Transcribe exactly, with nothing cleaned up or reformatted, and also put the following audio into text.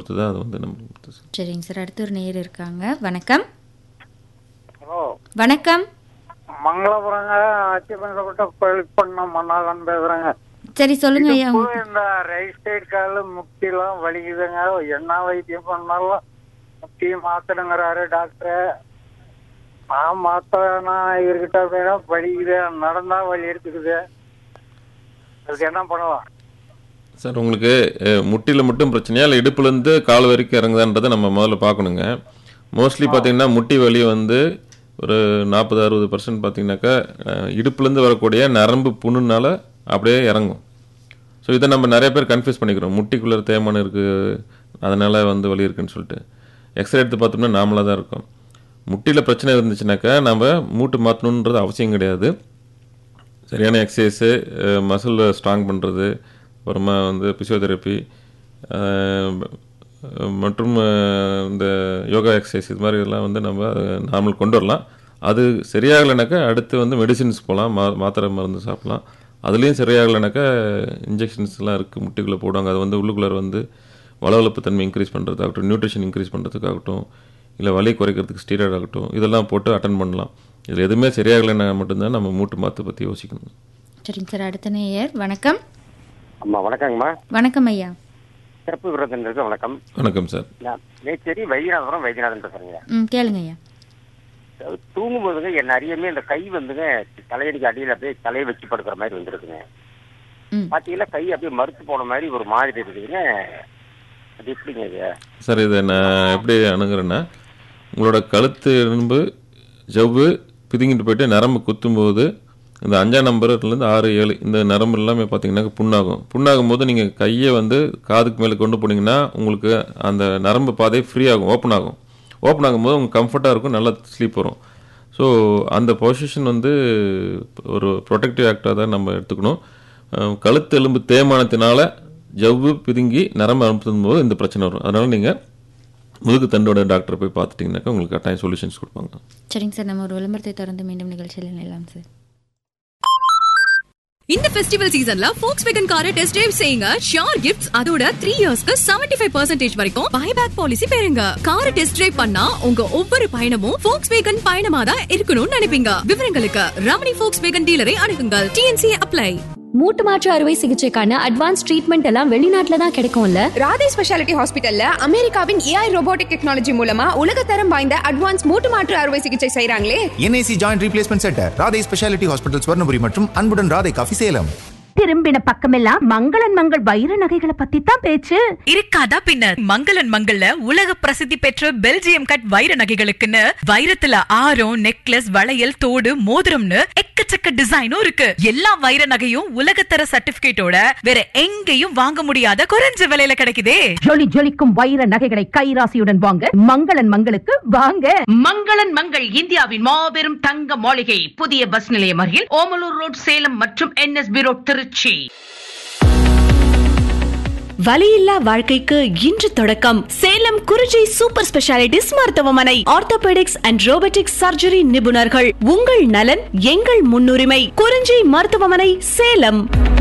பொறுத்து தான் அது வந்து நம்ம. சரிங்க சார், அடுத்து ஒரு நேயர் இருக்காங்க. வணக்கம். ஹலோ, வணக்கம். மங்களபுரங்க அச்சிபந்தப்பட்ட பண்ண மன்னாதான் பேசுறேங்க. சரி சொல்லுங்க ஐயா. இந்த ரைட் சைடு கால முட்டிலாம் வலிக்குதுங்க. என்ன வைத்தியம் பண்ணாலும் முட்டி மாத்தணுங்கிறாரு டாக்டர். நான் மாத்தனா இருக்கட்டும் அப்படின்னா வலிக்குது, நடந்தா வலி எடுத்துக்குது. அதுக்கு என்ன பண்ணலாம் சார்? உங்களுக்கு முட்டியில் மட்டும் பிரச்சனையா இல்லை இடுப்புலேருந்து கால் வரைக்கும் இறங்குதான்றதை நம்ம முதல்ல பார்க்கணுங்க. மோஸ்ட்லி பார்த்தீங்கன்னா முட்டி வலி வந்து ஒரு நாற்பது அறுபது பர்சன்ட் பார்த்தீங்கன்னாக்கா இடுப்புலேருந்து வரக்கூடிய நரம்பு புண்ணுனால அப்படியே இறங்கும். ஸோ இதை நம்ம நிறைய பேர் கன்ஃபியூஸ் பண்ணிக்கிறோம். முட்டிக்குள்ளே தேய்மானம் இருக்குது, அதனால் வந்து வலி இருக்குன்னு சொல்லிட்டு. எக்ஸ்ரே எடுத்து பார்த்தோம்னா நார்மலாக தான் இருக்கும். முட்டியில் பிரச்சனை இருந்துச்சுனாக்கா நம்ம மூட்டு மாற்றணுன்றது அவசியம் கிடையாது. சரியான எக்ஸசைஸு, மசில் ஸ்ட்ராங் பண்ணுறது, அப்புறமா வந்து பிசியோதெரப்பி மற்றும் இந்த யோகா எக்ஸசைஸ் இது மாதிரி எல்லாம் வந்து நம்ம நார்மல் கொண்டு வரலாம். அது சரியாகலைனாக்கா அடுத்து வந்து மெடிசின்ஸ் போகலாம், மா மாத்திரை மருந்து சாப்பிட்லாம். அதுலேயும் சரியாகலைனாக்கா இன்ஜெக்ஷன்ஸ்லாம் இருக்குது, முட்டிக்குள்ளே போடுவாங்க. அது வந்து உள்ளுக்குள்ளே வந்து வளவளப்பு தன்மை இன்க்ரீஸ் பண்ணுறதாகட்டும், நியூட்ரிஷன் இன்க்ரீஸ் பண்ணுறதுக்காகட்டும், இல்லை வலி குறைக்கிறதுக்கு ஸ்டீராய்டு ஆகட்டும், இதெல்லாம் போட்டு அட்டன் பண்ணலாம். இதில் எதுவுமே சரியாகலைன்னா மட்டும்தான் நம்ம மூட்டு மாற்று பற்றி யோசிக்கணும். சரிங்க சார், அடுத்த நேயர். வணக்கம். அம்மா வணக்கங்கம்மா. வணக்கம் ஐயா. சிறப்பு விருந்தினருக்கு வணக்கம். வணக்கம் சார். நேச்சேரி வைத்தியநாதபுரம் வைத்தியநாதன் பேசுறேங்க. ம் கேளுங்க ஐயா. தூங்கும் போதுங்க என்ன அறியாமே இந்த கை வந்துங்க தலையடிக்கு அடியில் அப்படியே தலையை வச்சு படுக்கிற மாதிரி வந்துருக்குங்க. பாத்தீங்கன்னா கை அப்படியே மறுத்து போன மாதிரி ஒரு மாதிரி இருக்குதுங்க. அது எப்படிங்க இது சார்? இதை நான் எப்படி அணுகிறேன்னா, உங்களோட கழுத்து எலும்பு ஜவ்வு பிதுங்கிட்டு போயிட்டு நரம்பு குத்தும்போது இந்த அஞ்சாம் நம்பர்லேருந்து ஆறு ஏழு இந்த நரம்பு எல்லாமே பார்த்தீங்கன்னா புண்ணாகும். புண்ணாகும் போது நீங்கள் கையை வந்து காதுக்கு மேலே கொண்டு போனீங்கன்னா உங்களுக்கு அந்த நரம்பு பாதை ஃப்ரீ ஆகும், ஓப்பன் ஆகும். ஓப்பன் ஆகும்போது உங்களுக்கு கம்ஃபர்ட்டாக இருக்கும், நல்லா ஸ்லீப் வரும். ஸோ அந்த பொசிஷன் வந்து ஒரு ப்ரொடெக்டிவ் ஆக்டாக தான் நம்ம எடுத்துக்கணும். கழுத்து எலும்பு தேய்மானத்தினால ஜவ்வு பிதுங்கி நரம்பு அனுப்பும் போது இந்த பிரச்சனை வரும். அதனால் நீங்கள் முதுகு தண்டோட டாக்டரை போய் பார்த்துட்டிங்கனாக்கா உங்களுக்கு கட்டாயம் சொல்யூஷன்ஸ் கொடுப்பாங்க. சரிங்க சார், நம்ம ஒரு விளம்பரத்தை தொடர்ந்து மீண்டும் நிகழ்ச்சியில் நினைக்கலாம் சார். இந்த ஃபெஸ்டிவல் சீசன்ல Volkswagen காரை டெஸ்ட் டிரைவ் செய்யுங்க. ஷியோர் கிஃப்ட்ஸ், அதோட த்ரீ இயர்ஸ்க்கு செவன்டி ஃபைவ் பர்சன்டேஜ் வரைக்கும் பைபேக் பாலிசி பெறுங்க. காரை டெஸ்ட் டிரைவ் பண்ணா உங்க ஒவ்வொரு பயணமும் Volkswagen பயணமா தான் இருக்கணும்னு நினைப்பீங்க. விவரங்களுக்கு ரமணி Volkswagen டீலரை அணுகுங்கள். DNC apply. மூட்டு மாற்று அறுவை சிகிச்சைக்கான அட்வான்ஸ் ட்ரீட்மெண்ட் எல்லாம் வெளிநாட்டுல தான் கிடைக்கும்ல. ராதே ஸ்பெஷாலிட்டி ஹாஸ்பிட்டல்ல அமெரிக்காவின் ஏஐ ரோபோட்டிக் டெக்னாலஜி மூலமா உலகத்தரம் வாய்ந்த அட்வான்ஸ் மூட்டு மாற்று அறுவை சிகிச்சை செய்றாங்களே. NIC joint replacement centre, Radhe speciality hospital, Swarnapuri மற்றும் அன்புடன் ராதே காஃபி, சேலம். திரும்பின பக்கமெல்லாம் மங்களன் மங்கள் வைர நகைகளை பத்தி தான் பேச்சு. இருக்காதா பின்ன. மங்களன் மங்கள்ல உலக பிரசித்தி பெற்ற பெல்ஜியம் கட் வைர நகைகளுக்குன்னு வைரத்துல ஆரம், நெக்லஸ், வளையல், தோடு, மோதிரம்னு எக்கச்சக்க டிசைனும் இருக்கு. எல்லா வைர நகையும் உலகத்தர சர்டிபிகேட்டோட வேற எங்கேயும் வாங்க முடியாத குறைஞ்ச விலையில கிடைக்குதே. ஜொலி ஜொலிக்கும் வைர நகைகளை கைராசியுடன் வாங்க மங்களன் மங்களுக்கு வாங்க. மங்களன் மங்கள் இந்தியாவின் மாபெரும் தங்க மாளிகை, புதிய பஸ் நிலையம் அருகில் ஓமலூர் ரோட், சேலம் மற்றும் என்எஸ்பி ரோட், திருச்சி. வலியில்லா வாழ்க்கைக்கு இன்று தொடக்கம். சேலம் குறிஞ்சி சூப்பர் ஸ்பெஷாலிட்டிஸ் மருத்துவமனை. ஆர்த்தோபெடிக்ஸ் அண்ட் ரோபோட்டிக்ஸ் சர்ஜரி நிபுணர்கள். உங்கள் நலன் எங்கள் முன்னுரிமை. குறிஞ்சி மருத்துவமனை, சேலம்.